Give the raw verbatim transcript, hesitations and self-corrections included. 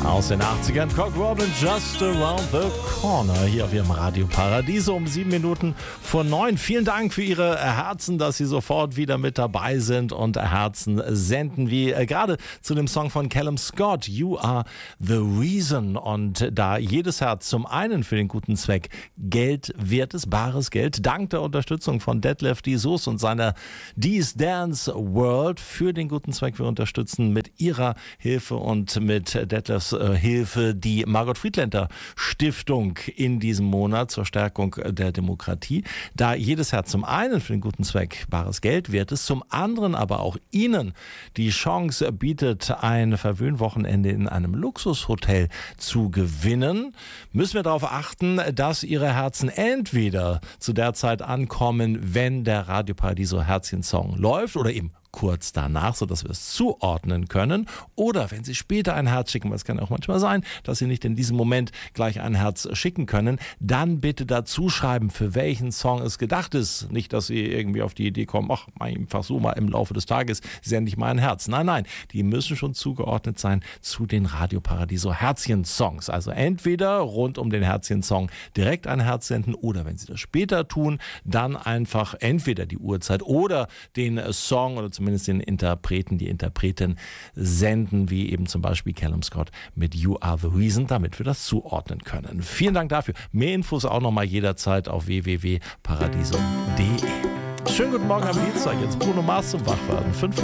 Aus den achtzigern, Cock Robin, Just Around the Corner, hier auf Ihrem Radio Paradiso um sieben Minuten vor neun. Vielen Dank für Ihre Herzen, dass Sie sofort wieder mit dabei sind und Herzen senden, wie äh, gerade zu dem Song von Callum Scott, You Are the Reason. Und da jedes Herz zum einen für den guten Zweck Geld wert ist, bares Geld, dank der Unterstützung von Detlef D. Soest und seiner Dee's Dance World für den guten Zweck. Wir unterstützen mit Ihrer Hilfe und mit Detlefs äh, Hilfe die Margot Friedländer Stiftung in diesem Monat zur Stärkung der Demokratie. Da jedes Herz zum einen für den guten Zweck bares Geld wert ist, zum anderen aber auch Ihnen die Chance bietet, ein Verwöhnwochenende in einem Luxushotel zu gewinnen, müssen wir darauf achten, dass Ihre Herzen entweder zu der Zeit ankommen, wenn der Radio Paradiso Herzchen-Song läuft oder eben kurz danach, sodass wir es zuordnen können. Oder wenn Sie später ein Herz schicken, weil es kann auch manchmal sein, dass Sie nicht in diesem Moment gleich ein Herz schicken können, dann bitte dazu schreiben, für welchen Song es gedacht ist. Nicht, dass Sie irgendwie auf die Idee kommen, ach, einfach so mal im Laufe des Tages sende ich mal ein Herz. Nein, nein, die müssen schon zugeordnet sein zu den Radio Paradiso Herzchen-Songs. Also entweder rund um den Herzchen-Song direkt ein Herz senden oder wenn Sie das später tun, dann einfach entweder die Uhrzeit oder den Song oder zumindest den Interpreten, die Interpretin senden, wie eben zum Beispiel Callum Scott mit You Are the Reason, damit wir das zuordnen können. Vielen Dank dafür. Mehr Infos auch nochmal jederzeit auf w w w punkt paradiso punkt d e. Schönen guten Morgen am Dienstag. Jetzt Bruno Mars zum Wachwerden. Fünf